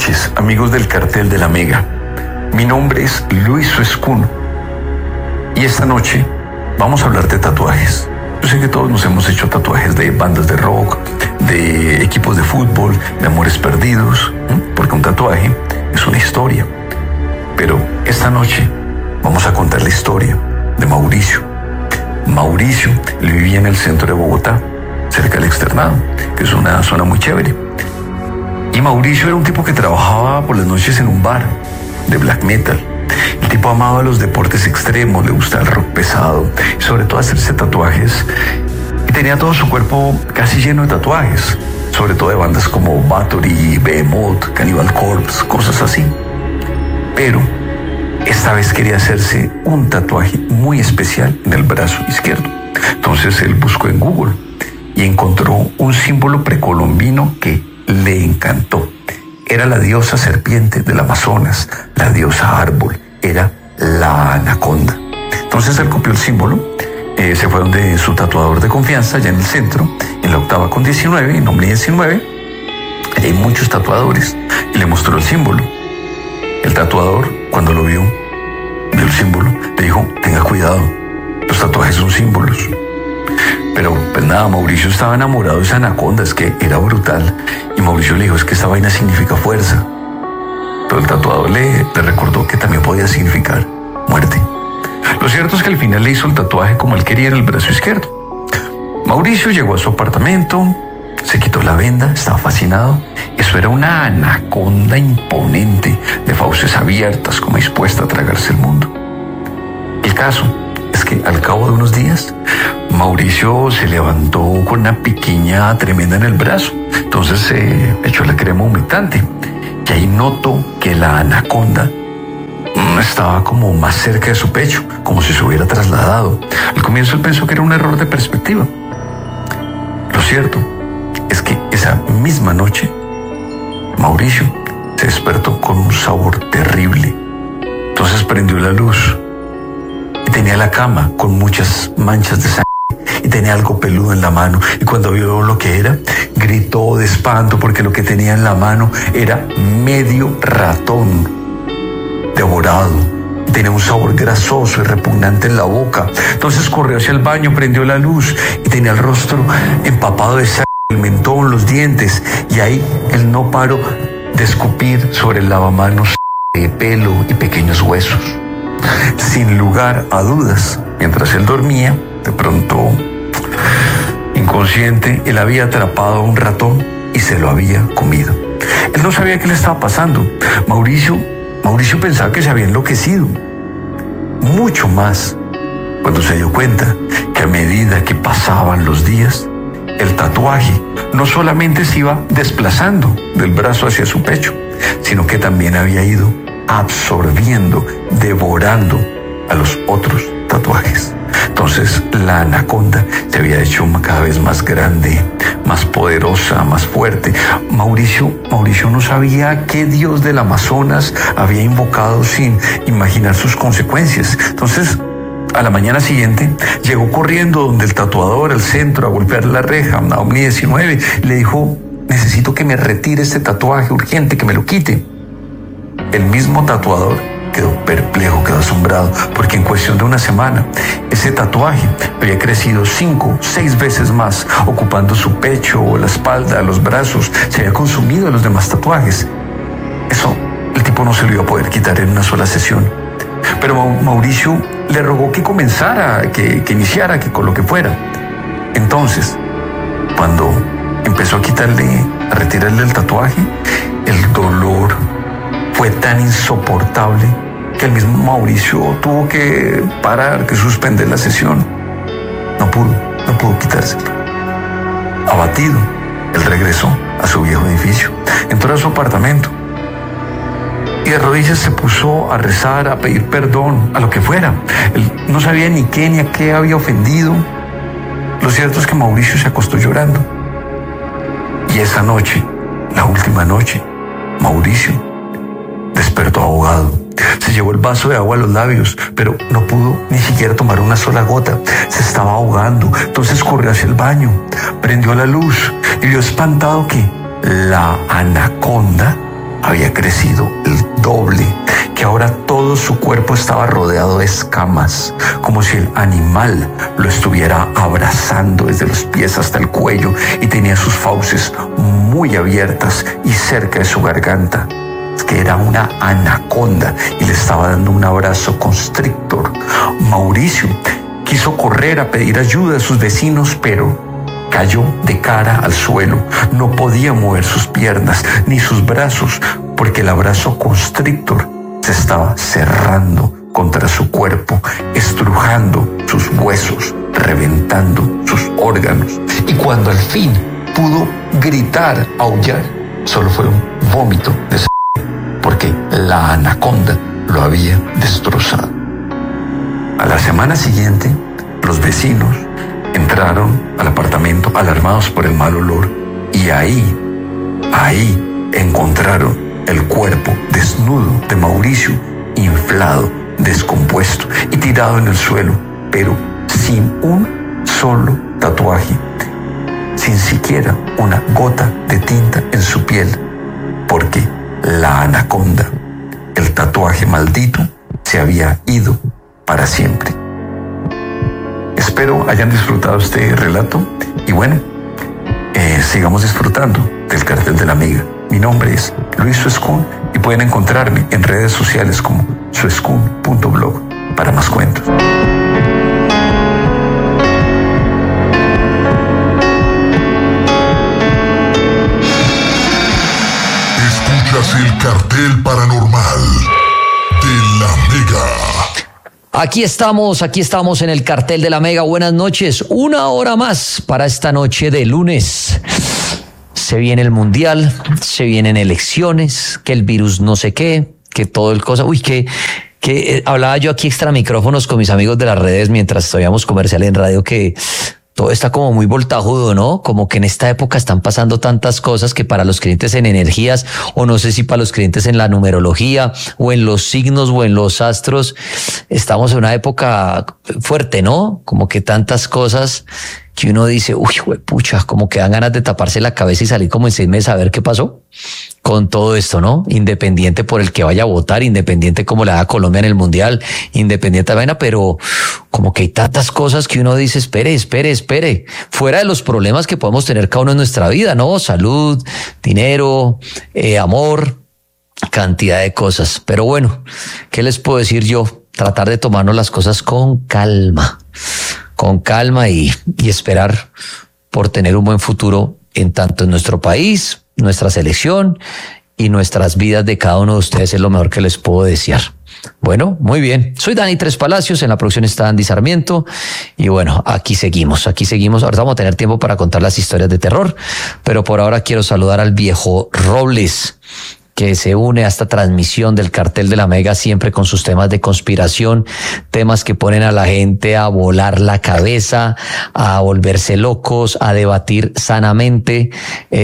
noches, amigos del Cartel de la Mega. Mi nombre es Luis Suescuno y esta noche vamos a hablar de tatuajes. Yo sé que todos nos hemos hecho tatuajes de bandas de rock, de equipos de fútbol, de amores perdidos, porque un tatuaje es una historia. Pero esta noche vamos a contar la historia de Mauricio. Mauricio vivía en el centro de Bogotá, cerca del Externado, que es una zona muy chévere. Y Mauricio era un tipo que trabajaba por las noches en un bar de black metal. El tipo amaba los deportes extremos, le gustaba el rock pesado, y sobre todo hacerse tatuajes. Y tenía todo su cuerpo casi lleno de tatuajes, sobre todo de bandas como Bathory, Behemoth, Cannibal Corpse, cosas así. Pero esta vez quería hacerse un tatuaje muy especial en el brazo izquierdo. Entonces él buscó en Google y encontró un símbolo precolombino que le encantó. Era la diosa serpiente del Amazonas, la diosa árbol, era la anaconda. Entonces él copió el símbolo, se fue donde su tatuador de confianza, allá en el centro, en la octava con 19, en nombre 19, hay muchos tatuadores, y le mostró el símbolo. El tatuador, cuando lo vio el símbolo, le dijo: tenga cuidado, los tatuajes son símbolos. Pero pues nada, Mauricio estaba enamorado de esa anaconda, es que era brutal. Y Mauricio le dijo: es que esta vaina significa fuerza. Pero el tatuador le recordó que también podía significar muerte. Lo cierto es que al final le hizo el tatuaje como él quería en el brazo izquierdo. Mauricio llegó a su apartamento, se quitó la venda, estaba fascinado. Eso era una anaconda imponente, de fauces abiertas, como dispuesta a tragarse el mundo. El caso es que al cabo de unos días, Mauricio se levantó con una piquiña tremenda en el brazo. Entonces se echó la crema humectante y ahí notó que la anaconda estaba como más cerca de su pecho, como si se hubiera trasladado. Al comienzo él pensó que era un error de perspectiva. Lo cierto es que esa misma noche Mauricio se despertó con un sabor terrible. Entonces prendió la luz y tenía la cama con muchas manchas de sangre y tenía algo peludo en la mano. Y cuando vio lo que era, gritó de espanto porque lo que tenía en la mano era medio ratón devorado. Tenía un sabor grasoso y repugnante en la boca. Entonces corrió hacia el baño, prendió la luz y tenía el rostro empapado de sangre, el mentón, los dientes. Y ahí él no paró de escupir sobre el lavamanos de pelo y pequeños huesos. Sin lugar a dudas, mientras él dormía, de pronto, inconsciente, él había atrapado a un ratón y se lo había comido. Él no sabía qué le estaba pasando. Mauricio pensaba que se había enloquecido. Mucho más cuando se dio cuenta que a medida que pasaban los días, el tatuaje no solamente se iba desplazando del brazo hacia su pecho, sino que también había ido absorbiendo, devorando a los otros tatuajes. Entonces la anaconda se había hecho cada vez más grande, más poderosa, más fuerte. Mauricio no sabía qué dios del Amazonas había invocado sin imaginar sus consecuencias. Entonces, a la mañana siguiente, llegó corriendo donde el tatuador, al centro, a golpear la reja, a Omni 19, le dijo: necesito que me retire este tatuaje urgente, que me lo quite. El mismo tatuador quedó perplejo, quedó asombrado, porque en cuestión de una semana, ese tatuaje había crecido 5, 6 veces más, ocupando su pecho, la espalda, los brazos. Se había consumido a los demás tatuajes. Eso, el tipo no se lo iba a poder quitar en una sola sesión. Pero Mauricio le rogó que comenzara, que iniciara, que con lo que fuera. Entonces, cuando empezó a retirarle el tatuaje, el dolor fue tan insoportable que el mismo Mauricio tuvo que parar, que suspender la sesión. No pudo quitárselo. Abatido, él regresó a su viejo edificio, entró a su apartamento y de rodillas se puso a rezar, a pedir perdón, a lo que fuera. Él no sabía ni qué ni a qué había ofendido. Lo cierto es que Mauricio se acostó llorando. Y esa noche, la última noche, Mauricio despertó ahogado. Se llevó el vaso de agua a los labios, pero no pudo ni siquiera tomar una sola gota. Se estaba ahogando. Entonces corrió hacia el baño, prendió la luz y vio espantado que la anaconda había crecido el doble, que ahora todo su cuerpo estaba rodeado de escamas, como si el animal lo estuviera abrazando desde los pies hasta el cuello, y tenía sus fauces muy abiertas y cerca de su garganta. Es que era una anaconda y le estaba dando un abrazo constrictor. Mauricio quiso correr a pedir ayuda a sus vecinos, pero cayó de cara al suelo. No podía mover sus piernas ni sus brazos porque el abrazo constrictor se estaba cerrando contra su cuerpo, estrujando sus huesos, reventando sus órganos. Y cuando al fin pudo gritar, aullar, solo fue un vómito de porque la anaconda lo había destrozado. A la semana siguiente, los vecinos entraron al apartamento alarmados por el mal olor, y ahí encontraron el cuerpo desnudo de Mauricio, inflado, descompuesto y tirado en el suelo, pero sin un solo tatuaje, sin siquiera una gota de tinta en su piel, porque la anaconda, el tatuaje maldito, se había ido para siempre. Espero hayan disfrutado este relato y bueno, sigamos disfrutando del Cartel de la Amiga. Mi nombre es Luis Suescún y pueden encontrarme en redes sociales como suescún.blog para más cuentos. Escuchas el Cartel Paranormal de la Mega. Aquí estamos en el Cartel de la Mega. Buenas noches, una hora más para esta noche de lunes. Se viene el Mundial, se vienen elecciones, que el virus no sé qué, que todo el cosa. Uy, que hablaba yo aquí extra micrófonos con mis amigos de las redes mientras estudiamos comercial en radio, que todo está como muy voltajudo, ¿no? Como que en esta época están pasando tantas cosas que para los creyentes en energías, o no sé si para los creyentes en la numerología, o en los signos, o en los astros, estamos en una época fuerte, ¿no? Como que tantas cosas que uno dice, uy, pucha, como que dan ganas de taparse la cabeza y salir como en 6 meses a ver qué pasó con todo esto, ¿no? Independiente por el que vaya a votar, independiente como le da a Colombia en el Mundial, independiente de vaina, pero como que hay tantas cosas que uno dice, espere, fuera de los problemas que podemos tener cada uno en nuestra vida, ¿no? Salud, dinero, amor, cantidad de cosas. Pero bueno, ¿qué les puedo decir yo? Tratar de tomarnos las cosas con calma y esperar por tener un buen futuro en tanto en nuestro país, nuestra selección y nuestras vidas de cada uno de ustedes. Es lo mejor que les puedo desear. Bueno, muy bien. Soy Dani Tres Palacios, en la producción está Andy Sarmiento y bueno, aquí seguimos. Ahora vamos a tener tiempo para contar las historias de terror, pero por ahora quiero saludar al viejo Robles, que se une a esta transmisión del Cartel de la Mega siempre con sus temas de conspiración, temas que ponen a la gente a volar la cabeza, a volverse locos, a debatir sanamente,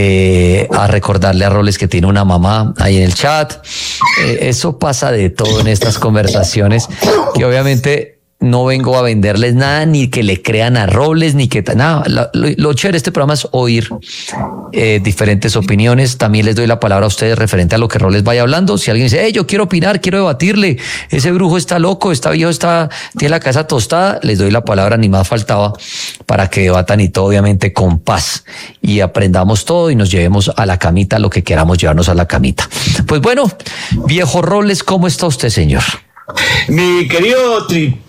a recordarle a Roles que tiene una mamá ahí en el chat. Eso pasa de todo en estas conversaciones, que obviamente no vengo a venderles nada, ni que le crean a Robles, ni que nada. Lo chévere de este programa es oír diferentes opiniones. También les doy la palabra a ustedes referente a lo que Robles vaya hablando. Si alguien dice, yo quiero opinar, quiero debatirle, ese brujo está loco, está viejo, tiene la cabeza tostada, les doy la palabra, ni más faltaba, para que debatan y todo obviamente con paz y aprendamos todo y nos llevemos a la camita lo que queramos llevarnos a la camita. Pues bueno, viejo Robles, ¿cómo está usted, señor? Mi querido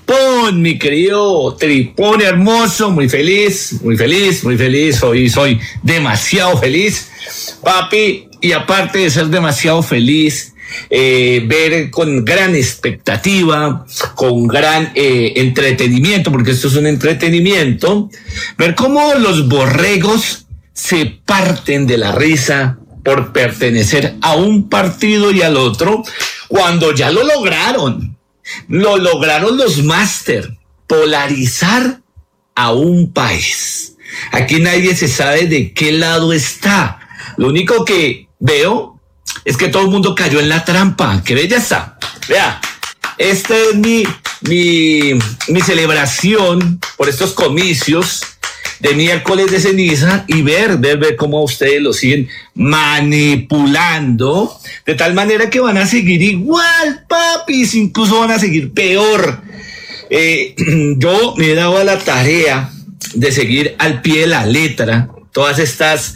Tripón hermoso, muy feliz. Hoy soy demasiado feliz, papi, y aparte de ser demasiado feliz, ver con gran expectativa, con gran entretenimiento, porque esto es un entretenimiento, ver cómo los borregos se parten de la risa por pertenecer a un partido y al otro, cuando ya lo lograron los máster, polarizar a un país. Aquí nadie se sabe de qué lado está. Lo único que veo es que todo el mundo cayó en la trampa. ¡Qué bella está! Vea, esta es mi celebración por estos comicios. de miércoles de ceniza y ver cómo ustedes lo siguen manipulando, de tal manera que van a seguir igual, papis, incluso van a seguir peor. Yo me he dado a la tarea de seguir al pie de la letra todas estas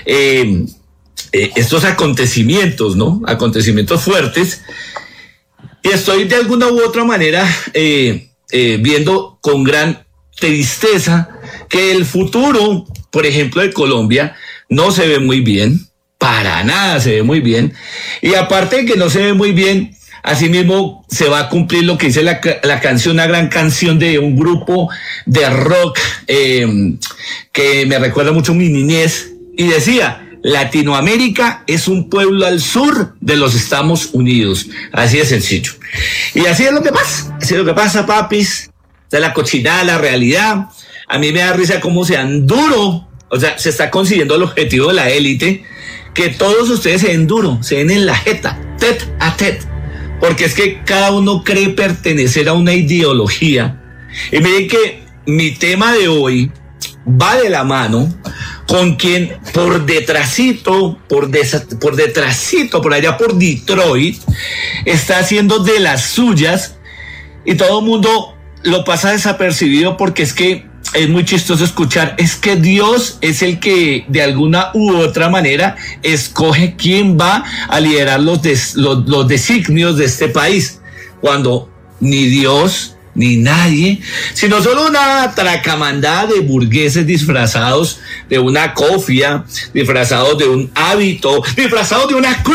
estos acontecimientos, ¿no? Acontecimientos fuertes, y estoy de alguna u otra manera viendo con gran tristeza que el futuro, por ejemplo, de Colombia no se ve muy bien, para nada se ve muy bien, y aparte de que no se ve muy bien, asimismo se va a cumplir lo que dice la canción, una gran canción de un grupo de rock que me recuerda mucho a mi niñez, y decía: Latinoamérica es un pueblo al sur de los Estados Unidos. Así de sencillo. Y así es lo que pasa. Así es lo que pasa, papis. De la cochinada, la realidad. A mí me da risa cómo se dan duro. O sea, se está consiguiendo el objetivo de la élite, que todos ustedes se den duro, se den en la jeta, tete a tete. Porque es que cada uno cree pertenecer a una ideología. Y miren que mi tema de hoy va de la mano con quien por detrásito, por allá por Detroit, está haciendo de las suyas, y todo el mundo lo pasa desapercibido, porque es que es muy chistoso escuchar, es que Dios es el que de alguna u otra manera escoge quién va a liderar los designios de este país, cuando ni Dios ni nadie, sino solo una tracamandada de burgueses disfrazados de una cofia, disfrazados de un hábito, disfrazados de una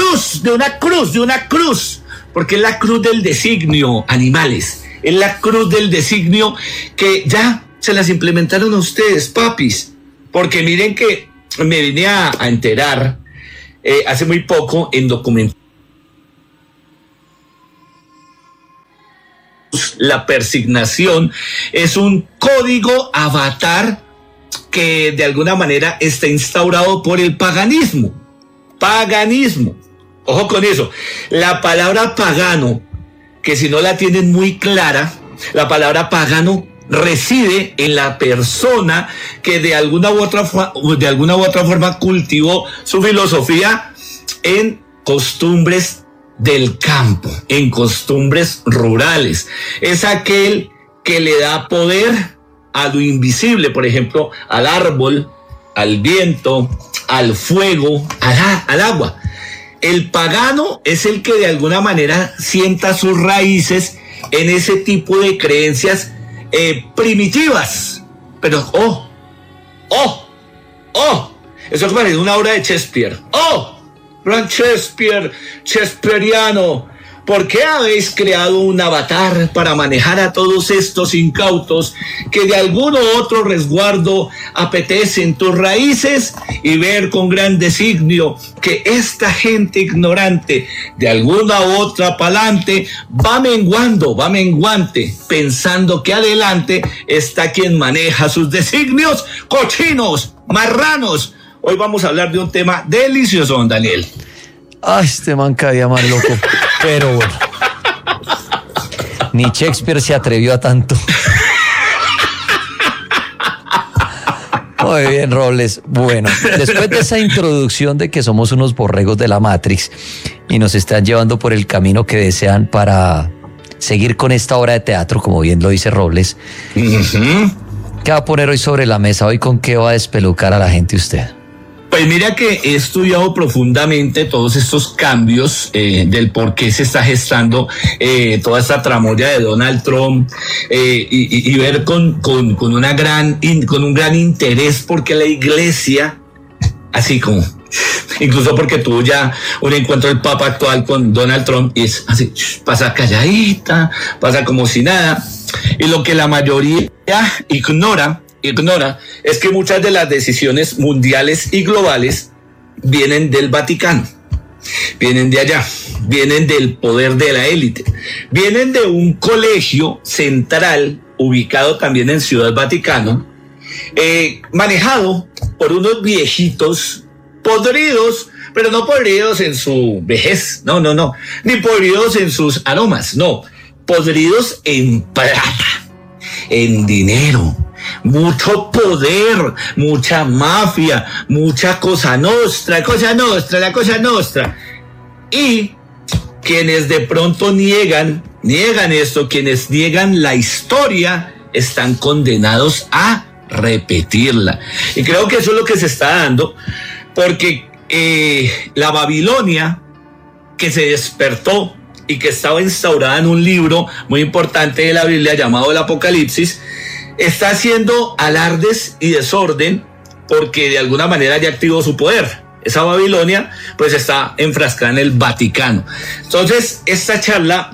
cruz, porque es la cruz del designio, animales, es la cruz del designio que ya se las implementaron a ustedes, papis, porque miren que me vine a enterar hace muy poco en documentos. La persignación es un código avatar que de alguna manera está instaurado por el paganismo. Ojo con eso. La palabra pagano, que si no la tienen muy clara, la palabra pagano reside en la persona que de alguna u otra forma cultivó su filosofía en costumbres del campo, en costumbres rurales. Es aquel que le da poder a lo invisible, por ejemplo, al árbol, al viento, al fuego, al agua. El pagano es el que de alguna manera sienta sus raíces en ese tipo de creencias primitivas. Pero, eso parece una obra de Shakespeare. Gran Shakespeareano, ¿por qué habéis creado un avatar para manejar a todos estos incautos que de algún otro resguardo apetecen tus raíces, y ver con gran designio que esta gente ignorante de alguna u otra palante va menguante, pensando que adelante está quien maneja sus designios? Cochinos, marranos. Hoy vamos a hablar de un tema delicioso, don Daniel. Este man cada día más loco, pero bueno. Ni Shakespeare se atrevió a tanto. Muy bien, Robles. Bueno, después de esa introducción de que somos unos borregos de la Matrix y nos están llevando por el camino que desean para seguir con esta obra de teatro, como bien lo dice Robles, ¿qué va a poner hoy sobre la mesa? ¿Hoy con qué va a despelucar a la gente usted? Pues mira que he estudiado profundamente todos estos cambios del por qué se está gestando toda esta tramoya de Donald Trump, y ver con un gran interés, porque la iglesia, así como, incluso porque tuvo ya un encuentro del Papa actual con Donald Trump, y es así, pasa calladita, pasa como si nada, y lo que la mayoría ignora es que muchas de las decisiones mundiales y globales vienen del Vaticano, vienen de allá, vienen del poder de la élite, vienen de un colegio central ubicado también en Ciudad Vaticano, manejado por unos viejitos podridos, pero no podridos en su vejez, no, ni podridos en sus aromas, no, podridos en plata, en dinero, mucho poder, mucha mafia, mucha cosa nostra, la cosa nostra. Y quienes de pronto niegan esto, quienes niegan la historia, están condenados a repetirla. Y creo que eso es lo que se está dando, porque la Babilonia que se despertó y que estaba instaurada en un libro muy importante de la Biblia llamado el Apocalipsis, está haciendo alardes y desorden porque de alguna manera ya activó su poder. Esa Babilonia pues está enfrascada en el Vaticano. Entonces esta charla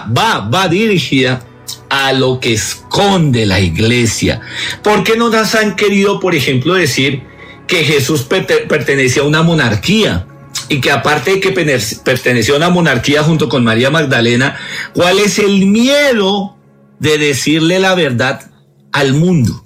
va dirigida a lo que esconde la iglesia. ¿Por qué no nos han querido, por ejemplo, decir que Jesús pertenecía a una monarquía? Y que aparte de que perteneció a una monarquía junto con María Magdalena, ¿cuál es el miedo de decirle la verdad al mundo?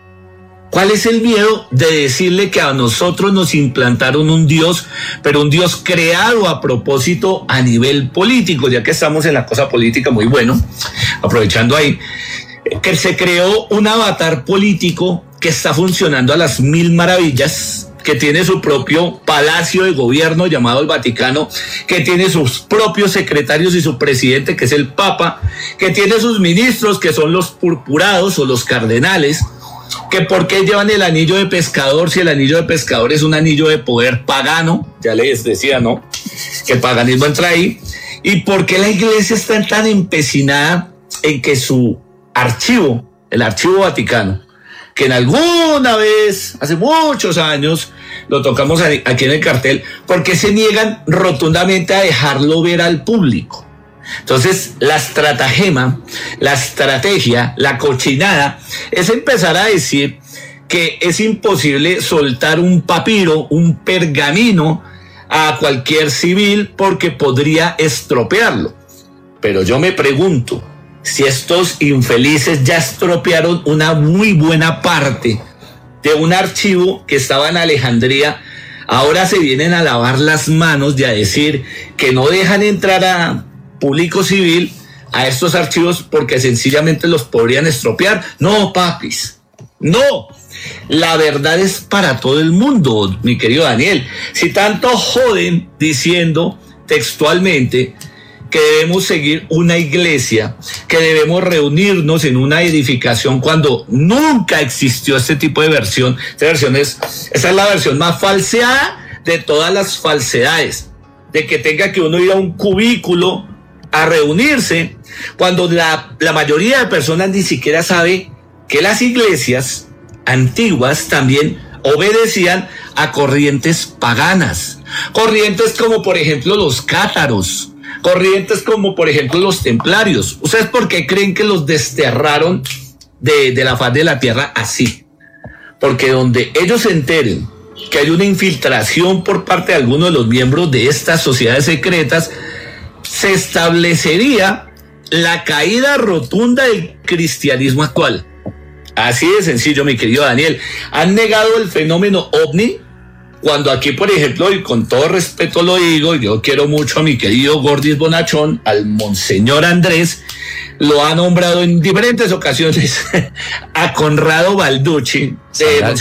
¿Cuál es el miedo de decirle que a nosotros nos implantaron un Dios, pero un Dios creado a propósito a nivel político? Ya que estamos en la cosa política, muy bueno, aprovechando ahí, que se creó un avatar político que está funcionando a las mil maravillas, que tiene su propio palacio de gobierno llamado el Vaticano, que tiene sus propios secretarios y su presidente, que es el Papa, que tiene sus ministros, que son los purpurados o los cardenales, que por qué llevan el anillo de pescador si el anillo de pescador es un anillo de poder pagano, ya les decía, ¿no? Que el paganismo entra ahí, y por qué la iglesia está tan empecinada en que su archivo, el archivo Vaticano, que en alguna vez, hace muchos años, lo tocamos aquí en el cartel, porque se niegan rotundamente a dejarlo ver al público. Entonces, la estratagema, la estrategia, la cochinada, es empezar a decir que es imposible soltar un papiro, un pergamino a cualquier civil porque podría estropearlo. Pero yo me pregunto, si estos infelices ya estropearon una muy buena parte de un archivo que estaba en Alejandría, ahora se vienen a lavar las manos y a decir que no dejan entrar a público civil a estos archivos porque sencillamente los podrían estropear. No, papis, no. La verdad es para todo el mundo, mi querido Daniel. Si tanto joden diciendo textualmente que debemos seguir una iglesia, que debemos reunirnos en una edificación cuando nunca existió este tipo de versión. Esa es la versión más falseada de todas las falsedades, de que tenga que uno ir a un cubículo a reunirse, cuando la mayoría de personas ni siquiera sabe que las iglesias antiguas también obedecían a corrientes paganas, corrientes como por ejemplo los cátaros, corrientes como por ejemplo los templarios. ¿Ustedes por qué creen que los desterraron de la faz de la tierra así? Porque donde ellos se enteren que hay una infiltración por parte de alguno de los miembros de estas sociedades secretas, se establecería la caída rotunda del cristianismo actual. Así de sencillo, mi querido Daniel. Han negado el fenómeno ovni, cuando aquí, por ejemplo, y con todo respeto lo digo, yo quiero mucho a mi querido Gordis Bonachón, al Monseñor Andrés, lo ha nombrado en diferentes ocasiones a Conrado Balducci. Se va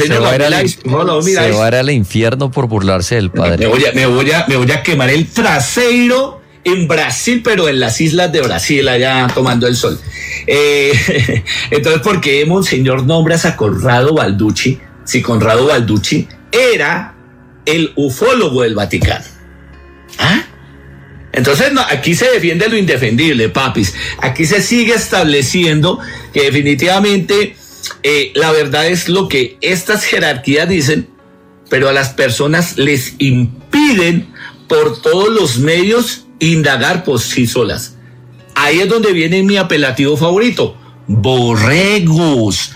a ir al infierno por burlarse del padre. Me voy a quemar el trasero en Brasil, pero en las islas de Brasil, allá tomando el sol. Entonces, ¿por qué Monseñor nombras a Conrado Balducci? Si Conrado Balducci era el ufólogo del Vaticano. ¿Ah? Entonces, no, aquí se defiende lo indefendible, papis. Aquí se sigue estableciendo que definitivamente la verdad es lo que estas jerarquías dicen, pero a las personas les impiden por todos los medios indagar por sí solas. Ahí es donde viene mi apelativo favorito: borregos.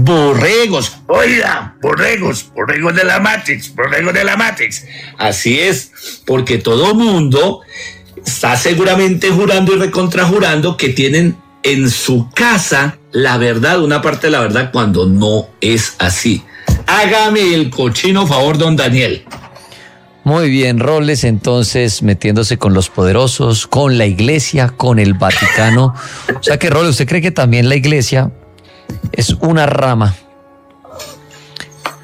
Oiga, borregos de la Matrix. Así es, porque todo mundo está seguramente jurando y recontrajurando que tienen en su casa la verdad, una parte de la verdad, cuando no es así. Hágame el cochino favor, don Daniel. Muy bien, Robles, entonces metiéndose con los poderosos, con la iglesia, con el Vaticano. O sea que, Robles, ¿usted cree que también la iglesia es una rama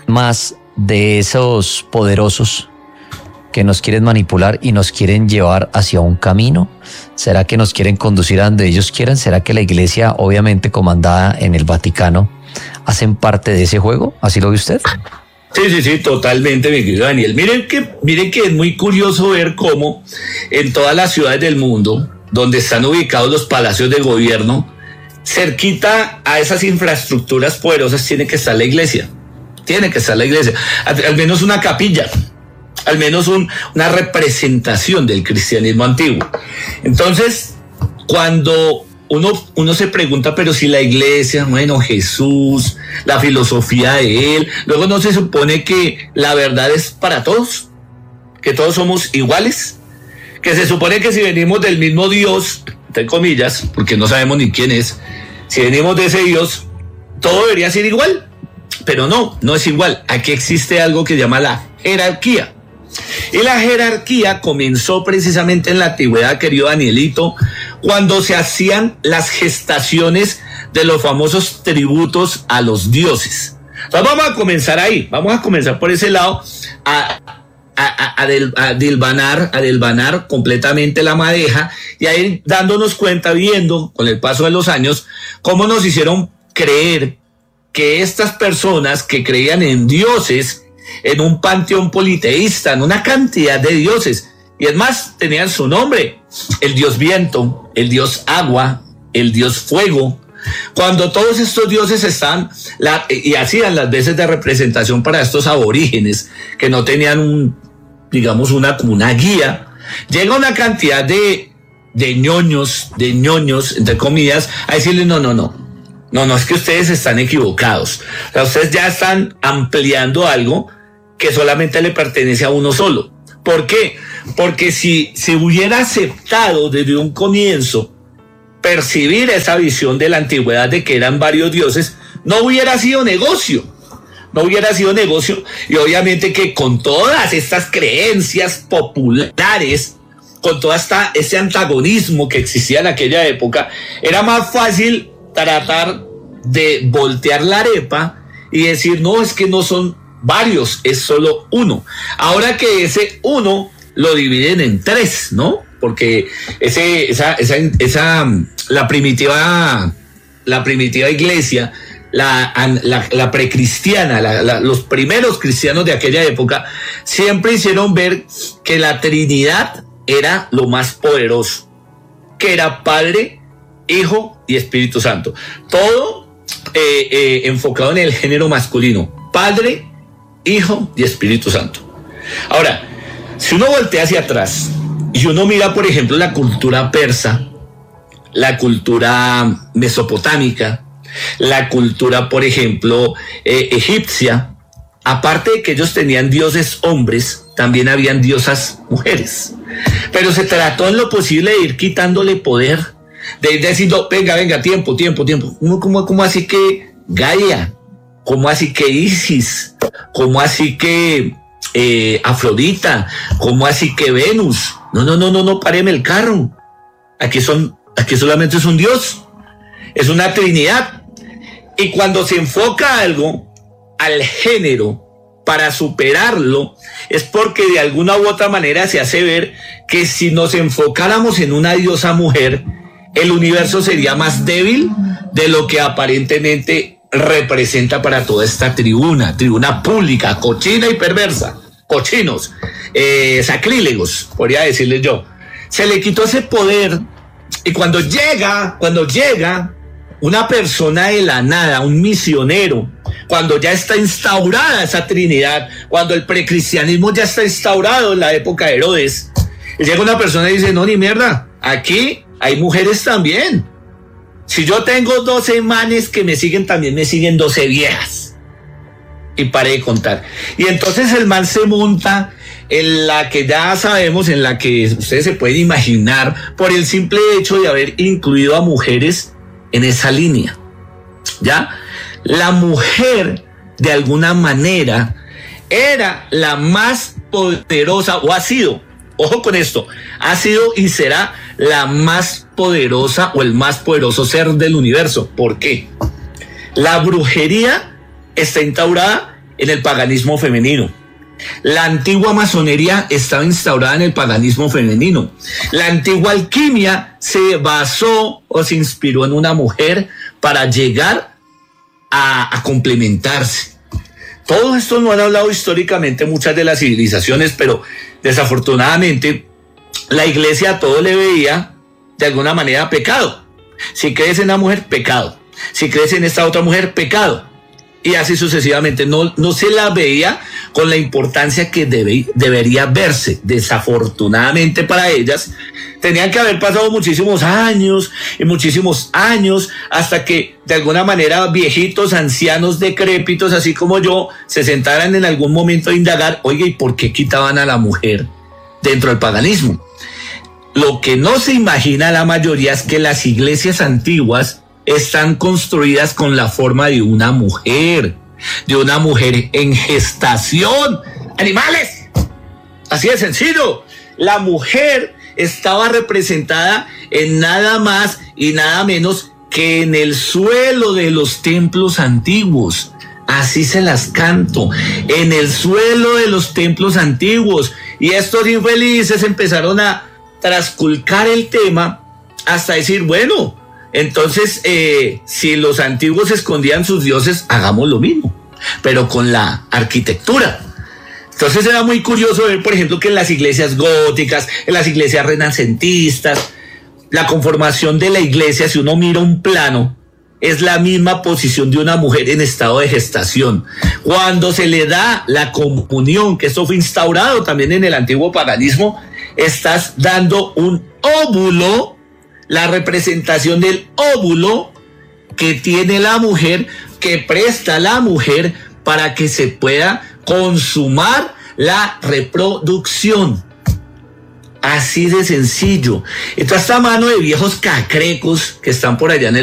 más de esos poderosos que nos quieren manipular y nos quieren llevar hacia un camino? ¿Será que nos quieren conducir a donde ellos quieran? ¿Será que la iglesia, obviamente comandada en el Vaticano, hacen parte de ese juego? ¿Así lo ve usted? Sí, totalmente, mi querido Daniel. Miren que es muy curioso ver cómo en todas las ciudades del mundo, donde están ubicados los palacios de gobierno, cerquita a esas infraestructuras poderosas tiene que estar la iglesia. Tiene que estar la iglesia. Al menos una capilla. Al menos una representación del cristianismo antiguo. Entonces, cuando uno se pregunta, pero si la iglesia, bueno, Jesús, la filosofía de él, luego no se supone que la verdad es para todos, que todos somos iguales, que se supone que si venimos del mismo Dios, entre comillas, porque no sabemos ni quién es, si venimos de ese Dios, todo debería ser igual, pero no es igual. Aquí existe algo que se llama la jerarquía. Y la jerarquía comenzó precisamente en la antigüedad, querido Danielito, cuando se hacían las gestaciones de los famosos tributos a los dioses. Entonces vamos a comenzar ahí, vamos a comenzar por ese lado a desvanar completamente la madeja y a ir dándonos cuenta, viendo con el paso de los años, cómo nos hicieron creer que estas personas que creían en dioses, en un panteón politeísta, en una cantidad de dioses, y es más, tenían su nombre: el dios viento, el dios agua, el dios fuego. Cuando todos estos dioses estaban y hacían las veces de representación para estos aborígenes que no tenían como una guía, llega una cantidad de ñoños, entre comillas, a decirles no, es que ustedes están equivocados. O sea, ustedes ya están ampliando algo que solamente le pertenece a uno solo. ¿Por qué? Porque si hubiera aceptado desde un comienzo percibir esa visión de la antigüedad de que eran varios dioses, no hubiera sido negocio. Y obviamente que con todas estas creencias populares, con todo ese antagonismo que existía en aquella época, era más fácil tratar de voltear la arepa y decir, no, es que no son varios, es solo uno. Ahora que ese uno lo dividen en tres, ¿no? Porque la primitiva iglesia, la precristiana, los primeros cristianos de aquella época siempre hicieron ver que la Trinidad era lo más poderoso, que era Padre, Hijo y Espíritu Santo. Todo enfocado en el género masculino: Padre, Hijo y Espíritu Santo. Ahora, si uno voltea hacia atrás y uno mira, por ejemplo, la cultura persa, la cultura mesopotámica, la cultura, por ejemplo, egipcia, aparte de que ellos tenían dioses hombres, también habían diosas mujeres. Pero se trató en lo posible de ir quitándole poder, de ir diciendo, venga, tiempo. ¿Cómo así que Gaia? ¿Cómo así que Isis? ¿Cómo así que Afrodita? ¿Cómo así que Venus? No, páreme el carro. Aquí solamente es un Dios, es una Trinidad. Y cuando se enfoca algo al género para superarlo, es porque de alguna u otra manera se hace ver que si nos enfocáramos en una diosa mujer, el universo sería más débil de lo que aparentemente representa para toda esta tribuna pública, cochina y perversa, cochinos, sacrílegos, podría decirles yo. Se le quitó ese poder, y cuando llega una persona de la nada, un misionero, cuando ya está instaurada esa Trinidad, cuando el precristianismo ya está instaurado en la época de Herodes, y llega una persona y dice, no, ni mierda, aquí hay mujeres también. Si yo tengo 12 manes que me siguen, también me siguen 12 viejas. Y paré de contar. Y entonces el man se monta en la que ya sabemos, en la que ustedes se pueden imaginar, por el simple hecho de haber incluido a mujeres en esa línea. ¿Ya? La mujer, de alguna manera, era la más poderosa, o ha sido, ojo con esto, ha sido y será la más poderosa o el más poderoso ser del universo. ¿Por qué? La brujería está instaurada en el paganismo femenino. La antigua masonería estaba instaurada en el paganismo femenino. La antigua alquimia se basó o se inspiró en una mujer para llegar a complementarse. Todo esto no han hablado históricamente muchas de las civilizaciones, pero desafortunadamente la iglesia a todo le veía de alguna manera pecado. Si crees en la mujer, pecado. Si crees en esta otra mujer, pecado. Y así sucesivamente. No se la veía con la importancia que debería verse. Desafortunadamente para ellas, tenían que haber pasado muchísimos años hasta que de alguna manera viejitos, ancianos, decrépitos, así como yo, se sentaran en algún momento a indagar, oiga, ¿y por qué quitaban a la mujer dentro del paganismo? Lo que no se imagina la mayoría es que las iglesias antiguas están construidas con la forma de una mujer en gestación. ¡Animales! Así de sencillo. La mujer estaba representada en nada más y nada menos que en el suelo de los templos antiguos. Así se las canto, en el suelo de los templos antiguos. Y estos infelices empezaron a trasculcar el tema hasta decir, bueno, entonces si los antiguos escondían sus dioses, hagamos lo mismo, pero con la arquitectura. Entonces era muy curioso ver, por ejemplo, que en las iglesias góticas, en las iglesias renacentistas, la conformación de la iglesia, si uno mira un plano, es la misma posición de una mujer en estado de gestación. Cuando se le da la comunión, que esto fue instaurado también en el antiguo paganismo, estás dando un óvulo, la representación del óvulo que tiene la mujer, que presta la mujer para que se pueda consumar la reproducción. Así de sencillo. Esto está a mano de viejos cacrecos que están por allá en el